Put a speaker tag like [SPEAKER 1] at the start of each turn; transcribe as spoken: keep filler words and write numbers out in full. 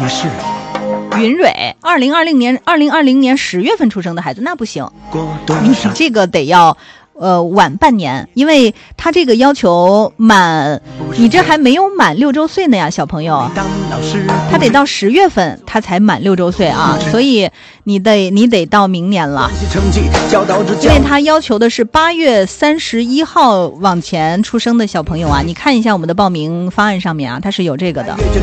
[SPEAKER 1] 是
[SPEAKER 2] 云蕊，二零二零年二零二零年十月份出生的孩子，那不行，你这个得要呃晚半年，因为他这个要求满，你这还没有满六周岁呢呀，小朋友，他得到十月份他才满六周岁啊，所以你得你得到明年了，因为他要求的是八月三十一号往前出生的小朋友啊，你看一下我们的报名方案上面啊，它是有这个的。